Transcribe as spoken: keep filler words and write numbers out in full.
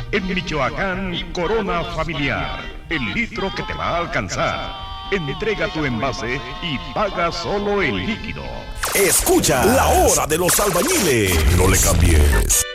En Michoacán, Corona Familiar, el litro que te va a alcanzar. Entrega tu envase y paga solo el líquido. Escucha La Hora de los Albañiles. No le cambies.